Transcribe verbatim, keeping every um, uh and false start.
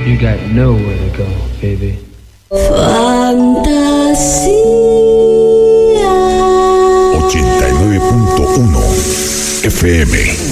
You got nowhere to go, baby. Fantasía. ochenta y nueve punto uno F M